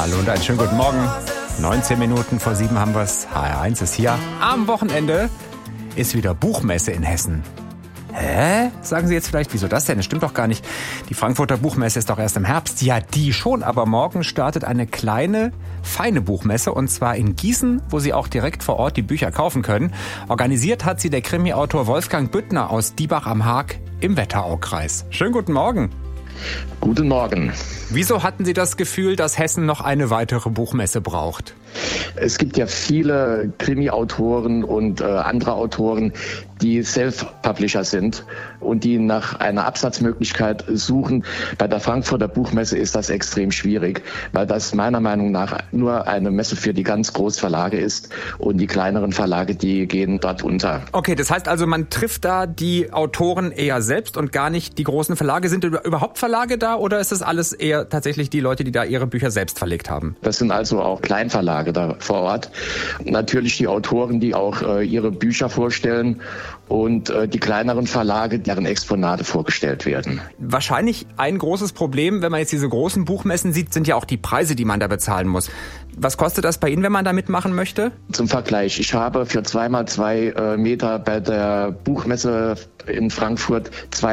Hallo und einen schönen guten Morgen. 19 Minuten vor 7 haben wir es. HR1 ist hier. Am Wochenende ist wieder Buchmesse in Hessen. Hä? Sagen Sie jetzt vielleicht, wieso das denn? Das stimmt doch gar nicht. Die Frankfurter Buchmesse ist doch erst im Herbst. Ja, die schon, aber morgen startet eine kleine, feine Buchmesse und zwar in Gießen, wo Sie auch direkt vor Ort die Bücher kaufen können. Organisiert hat sie der Krimi-Autor Wolfgang Büttner aus Diebach am Haag im Wetteraukreis. Schönen guten Morgen. Guten Morgen. Wieso hatten Sie das Gefühl, dass Hessen noch eine weitere Buchmesse braucht? Es gibt ja viele Krimi-Autoren und andere Autoren, die Self-Publisher sind und die nach einer Absatzmöglichkeit suchen. Bei der Frankfurter Buchmesse ist das extrem schwierig, weil das meiner Meinung nach nur eine Messe für die ganz großen Verlage ist und die kleineren Verlage, die gehen dort unter. Okay, das heißt also, man trifft da die Autoren eher selbst und gar nicht die großen Verlage. Sind überhaupt Verlage da oder ist das alles eher tatsächlich die Leute, die da ihre Bücher selbst verlegt haben? Das sind also auch Kleinverlage da vor Ort. Natürlich die Autoren, die auch ihre Bücher vorstellen und die kleineren Verlage, deren Exponate vorgestellt werden. Wahrscheinlich ein großes Problem, wenn man jetzt diese großen Buchmessen sieht, sind ja auch die Preise, die man da bezahlen muss. Was kostet das bei Ihnen, wenn man da mitmachen möchte? Zum Vergleich, ich habe für 2x2 Meter bei der Buchmesse in Frankfurt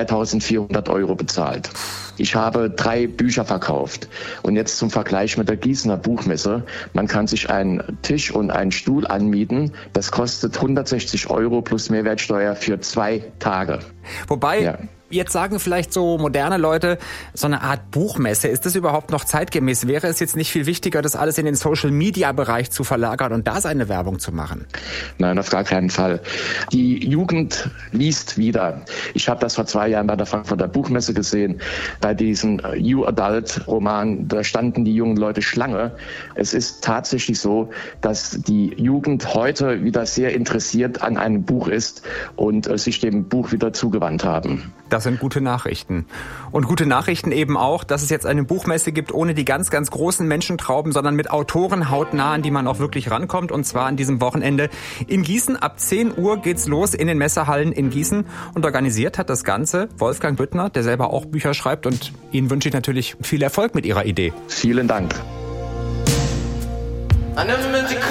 2.400 € bezahlt. Ich habe 3 Bücher verkauft. Und jetzt zum Vergleich mit der Gießener Buchmesse. Man kann sich einen Tisch und einen Stuhl anmieten. Das kostet 160 € plus Mehrwertsteuer für 2 Tage. Wobei, ja. Jetzt sagen vielleicht so moderne Leute, so eine Art Buchmesse, ist das überhaupt noch zeitgemäß? Wäre es jetzt nicht viel wichtiger, das alles in den Social-Media-Bereich zu verlagern und da seine Werbung zu machen? Nein, auf gar keinen Fall. Die Jugend liest wieder. Ich habe das vor 2 Jahren bei der Frankfurter Buchmesse gesehen. Bei diesem You Adult-Roman, da standen die jungen Leute Schlange. Es ist tatsächlich so, dass die Jugend heute wieder sehr interessiert an einem Buch ist und sich dem Buch wieder zugewandt haben. Das sind gute Nachrichten. Und gute Nachrichten eben auch, dass es jetzt eine Buchmesse gibt ohne die ganz, ganz großen Menschentrauben, sondern mit Autoren hautnah, an die man auch wirklich rankommt. Und zwar an diesem Wochenende in Gießen. Ab 10 Uhr geht's los in den Messehallen in Gießen. Und organisiert hat das Ganze Wolfgang Büttner, der selber auch Bücher schreibt. Und Ihnen wünsche ich natürlich viel Erfolg mit Ihrer Idee. Vielen Dank.